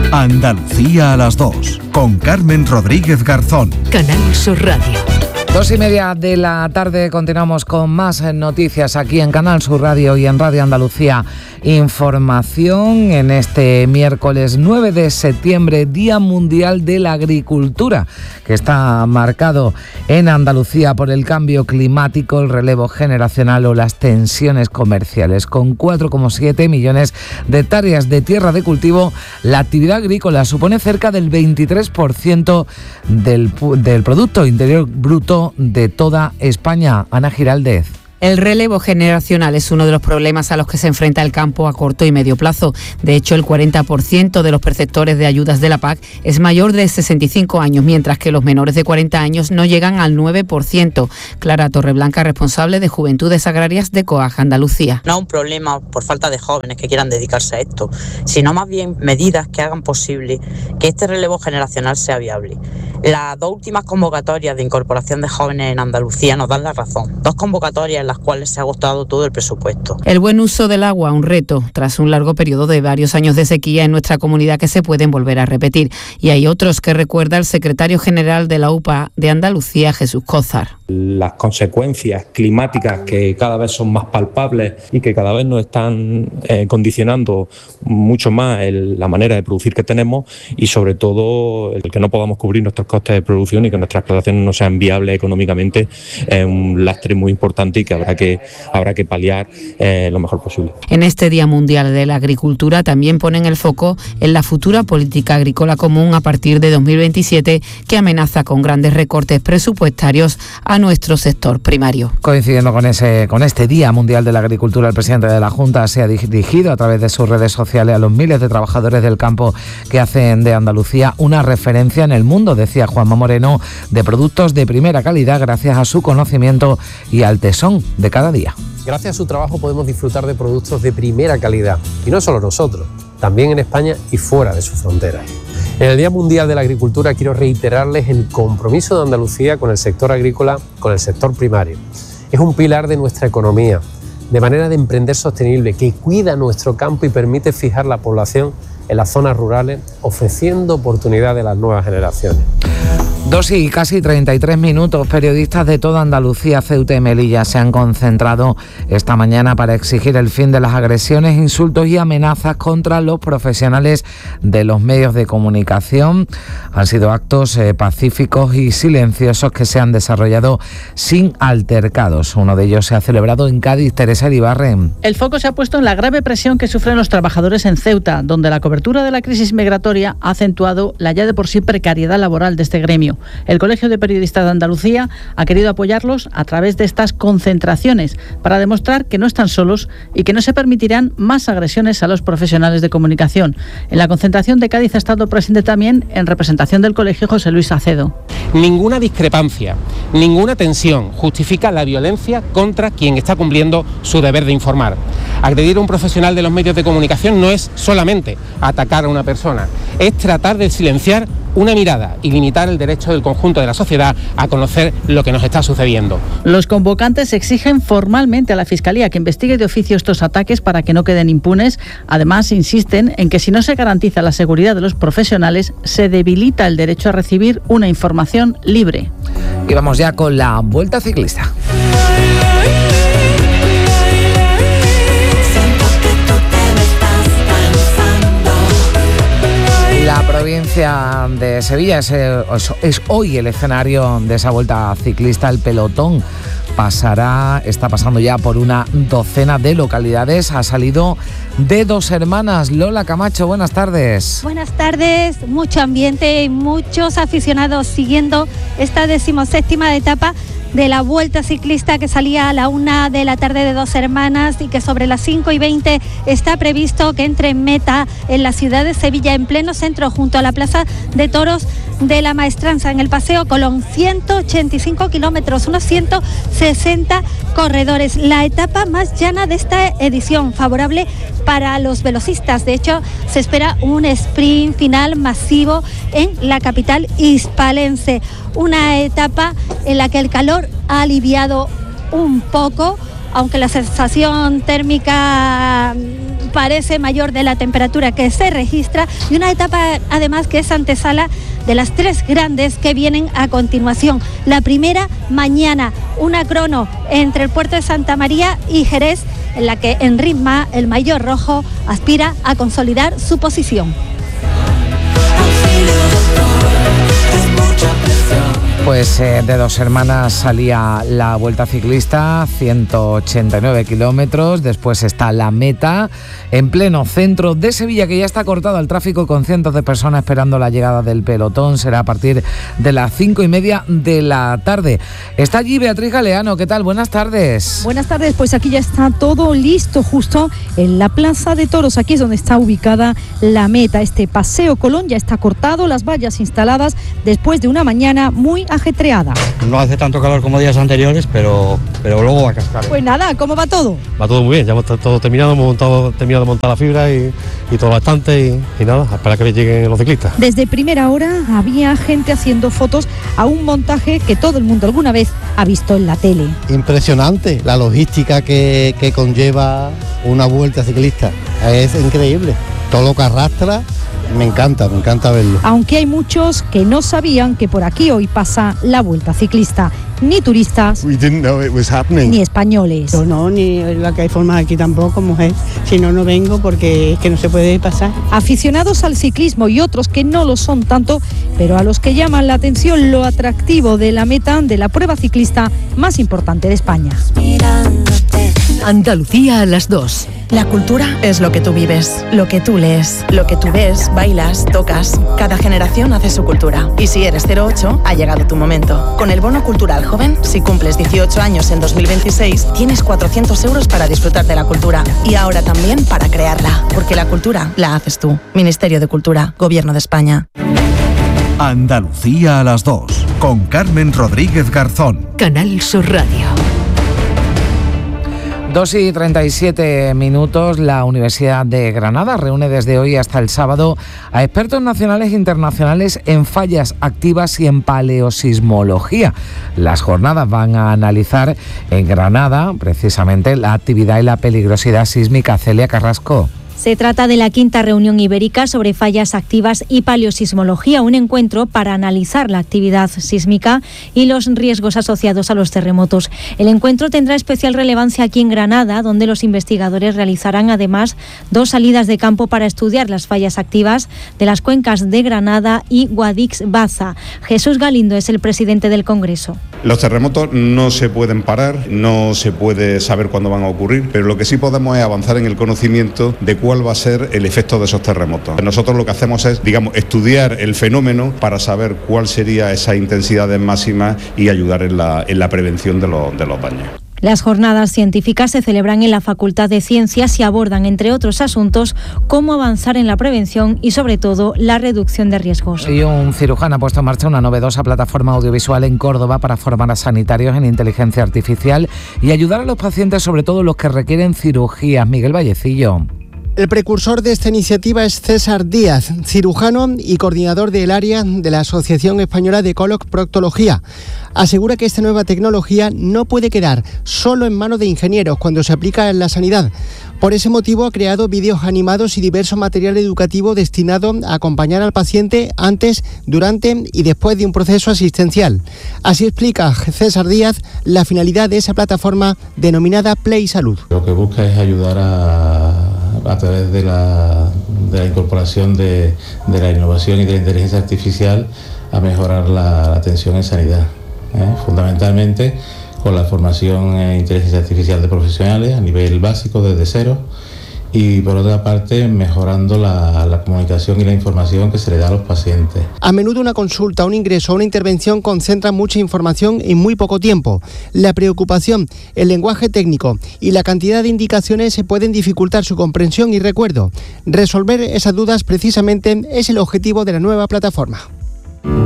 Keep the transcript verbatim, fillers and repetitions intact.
Andalucía a las dos, con Carmen Rodríguez Garzón. Canal Sur Radio. Dos y media de la tarde, continuamos con más noticias aquí en Canal Sur Radio y en Radio Andalucía Información en este miércoles nueve de septiembre, Día Mundial de la Agricultura, que está marcado en Andalucía por el cambio climático, el relevo generacional o las tensiones comerciales. Con cuatro coma siete millones de hectáreas de tierra de cultivo, la actividad agrícola supone cerca del veintitrés por ciento del, del Producto Interior Bruto de toda España. Ana Giraldez. El relevo generacional es uno de los problemas a los que se enfrenta el campo a corto y medio plazo. De hecho, el cuarenta por ciento de los perceptores de ayudas de la P A C es mayor de sesenta y cinco años, mientras que los menores de cuarenta años no llegan al nueve por ciento. Clara Torreblanca, responsable de Juventudes Agrarias de COAG Andalucía. No es un problema por falta de jóvenes que quieran dedicarse a esto, sino más bien medidas que hagan posible que este relevo generacional sea viable. Las dos últimas convocatorias de incorporación de jóvenes en Andalucía nos dan la razón. Dos convocatorias en las cuales se ha agotado todo el presupuesto. El buen uso del agua, un reto, tras un largo periodo de varios años de sequía en nuestra comunidad que se pueden volver a repetir. Y hay otros que recuerda el secretario general de la U P A de Andalucía, Jesús Cózar. Las consecuencias climáticas que cada vez son más palpables y que cada vez nos están eh, condicionando mucho más el, la manera de producir que tenemos, y sobre todo el que no podamos cubrir nuestros costes de producción y que nuestras explotaciones no sean viables económicamente, es un lastre muy importante y que habrá que, habrá que paliar eh, lo mejor posible. En este Día Mundial de la Agricultura también ponen el foco en la futura política agrícola común a partir de dos mil veintisiete, que amenaza con grandes recortes presupuestarios a nuestro sector primario. Coincidiendo con ese con este Día Mundial de la Agricultura, el presidente de la Junta se ha dirigido a través de sus redes sociales a los miles de trabajadores del campo que hacen de Andalucía una referencia en el mundo, decía Juanma Moreno, de productos de primera calidad gracias a su conocimiento y al tesón de cada día. Gracias a su trabajo podemos disfrutar de productos de primera calidad, y no solo nosotros, también en España y fuera de sus fronteras. En el Día Mundial de la Agricultura quiero reiterarles el compromiso de Andalucía con el sector agrícola, con el sector primario. Es un pilar de nuestra economía, de manera de emprender sostenible, que cuida nuestro campo y permite fijar la población en las zonas rurales, ofreciendo oportunidades a las nuevas generaciones. Dos y casi treinta y tres minutos. Periodistas de toda Andalucía, Ceuta y Melilla se han concentrado esta mañana para exigir el fin de las agresiones, insultos y amenazas contra los profesionales de los medios de comunicación. Han sido actos eh, pacíficos y silenciosos que se han desarrollado sin altercados. Uno de ellos se ha celebrado en Cádiz. Teresa Iribarren. El foco se ha puesto en la grave presión que sufren los trabajadores en Ceuta, donde la cobertura de la crisis migratoria ha acentuado la ya de por sí precariedad laboral de este gremio. El Colegio de Periodistas de Andalucía ha querido apoyarlos a través de estas concentraciones para demostrar que no están solos y que no se permitirán más agresiones a los profesionales de comunicación. En la concentración de Cádiz ha estado presente también, en representación del colegio, José Luis Acedo. Ninguna discrepancia, ninguna tensión justifica la violencia contra quien está cumpliendo su deber de informar. Agredir a un profesional de los medios de comunicación no es solamente atacar a una persona, es tratar de silenciar una mirada y limitar el derecho del conjunto de la sociedad a conocer lo que nos está sucediendo. Los convocantes exigen formalmente a la Fiscalía que investigue de oficio estos ataques para que no queden impunes. Además, insisten en que si no se garantiza la seguridad de los profesionales, se debilita el derecho a recibir una información libre. Y vamos ya con la Vuelta Ciclista. La provincia de Sevilla es, es hoy el escenario de esa vuelta ciclista. El pelotón pasará, está pasando ya por una docena de localidades. Ha salido de Dos Hermanas. Lola Camacho, buenas tardes. Buenas tardes, mucho ambiente y muchos aficionados siguiendo esta decimoséptima etapa de la Vuelta Ciclista, que salía a la una de la tarde de Dos Hermanas y que sobre las cinco y veinte está previsto que entre en meta en la ciudad de Sevilla, en pleno centro, junto a la Plaza de Toros de la Maestranza, en el Paseo Colón. ciento ochenta y cinco kilómetros, unos ciento sesenta corredores. La etapa más llana de esta edición, favorable para los velocistas. De hecho, se espera un sprint final masivo en la capital hispalense. Una etapa en la que el calor ha aliviado un poco, aunque la sensación térmica parece mayor de la temperatura que se registra, y una etapa además que es antesala de las tres grandes que vienen a continuación. La primera mañana, una crono entre el puerto de Santa María y Jerez, en la que Enrisma, el mayor rojo, aspira a consolidar su posición. Pues eh, de Dos Hermanas salía la Vuelta Ciclista, ciento ochenta y nueve kilómetros, después está la meta en pleno centro de Sevilla, que ya está cortado al tráfico con cientos de personas esperando la llegada del pelotón. Será a partir de las cinco y media de la tarde. Está allí Beatriz Galeano, ¿qué tal? Buenas tardes. Buenas tardes, pues aquí ya está todo listo justo en la Plaza de Toros, aquí es donde está ubicada la meta. Este Paseo Colón ya está cortado, las vallas instaladas después de una mañana muy ajetreada. No hace tanto calor como días anteriores, pero, pero luego va a cascar. Pues nada, ¿cómo va todo? Va todo muy bien, ya hemos todo terminado, hemos montado, terminado de montar la fibra y, y todo bastante y, y nada, a esperar que lleguen los ciclistas. Desde primera hora había gente haciendo fotos a un montaje que todo el mundo alguna vez ha visto en la tele. Impresionante la logística que, que conlleva una vuelta ciclista, es increíble, todo lo que arrastra. Me encanta, me encanta verlo. Aunque hay muchos que no sabían que por aquí hoy pasa la Vuelta Ciclista. Ni turistas, ni españoles. Yo no, ni la que hay forma aquí tampoco, mujer. Si no, no vengo porque es que no se puede pasar. Aficionados al ciclismo y otros que no lo son tanto, pero a los que llaman la atención lo atractivo de la meta de la prueba ciclista más importante de España. Andalucía a las dos. La cultura es lo que tú vives, lo que tú lees, lo que tú ves, bailas, tocas. Cada generación hace su cultura. Y si eres cero ocho, ha llegado tu momento. Con el bono cultural joven, si cumples dieciocho años en dos mil veintiséis, tienes cuatrocientos euros para disfrutar de la cultura. Y ahora también para crearla. Porque la cultura la haces tú. Ministerio de Cultura, Gobierno de España. Andalucía a las dos, con Carmen Rodríguez Garzón. Canal Sur Radio. dos y treinta y siete minutos, la Universidad de Granada reúne desde hoy hasta el sábado a expertos nacionales e internacionales en fallas activas y en paleosismología. Las jornadas van a analizar en Granada precisamente la actividad y la peligrosidad sísmica. Celia Carrasco. Se trata de la quinta reunión ibérica sobre fallas activas y paleosismología, un encuentro para analizar la actividad sísmica y los riesgos asociados a los terremotos. El encuentro tendrá especial relevancia aquí en Granada, donde los investigadores realizarán además dos salidas de campo para estudiar las fallas activas de las cuencas de Granada y Guadix-Baza. Jesús Galindo es el presidente del Congreso. Los terremotos no se pueden parar, no se puede saber cuándo van a ocurrir, pero lo que sí podemos es avanzar en el conocimiento de cuál va a ser el efecto de esos terremotos. Nosotros lo que hacemos es, digamos, estudiar el fenómeno para saber cuál sería esa intensidad máxima y ayudar en la, en la prevención de, lo, de los daños. Las jornadas científicas se celebran en la Facultad de Ciencias y abordan, entre otros asuntos, cómo avanzar en la prevención y, sobre todo, la reducción de riesgos. Y un cirujano ha puesto en marcha una novedosa plataforma audiovisual en Córdoba para formar a sanitarios en inteligencia artificial y ayudar a los pacientes, sobre todo los que requieren cirugías. Miguel Vallecillo. El precursor de esta iniciativa es César Díaz, cirujano y coordinador del área de la Asociación Española de Colon-Proctología. Asegura que esta nueva tecnología no puede quedar solo en manos de ingenieros cuando se aplica en la sanidad. Por ese motivo ha creado vídeos animados y diverso material educativo destinado a acompañar al paciente antes, durante y después de un proceso asistencial. Así explica César Díaz la finalidad de esa plataforma denominada Play Salud. Lo que busca es ayudar a, a través de la, de la incorporación de, de la innovación y de la inteligencia artificial a mejorar la, la atención en sanidad, ¿eh? Fundamentalmente con la formación en inteligencia artificial de profesionales a nivel básico desde cero y por otra parte mejorando la, la comunicación y la información que se le da a los pacientes. A menudo una consulta, un ingreso o una intervención concentra mucha información en muy poco tiempo. La preocupación, el lenguaje técnico y la cantidad de indicaciones se pueden dificultar su comprensión y recuerdo. Resolver esas dudas precisamente es el objetivo de la nueva plataforma.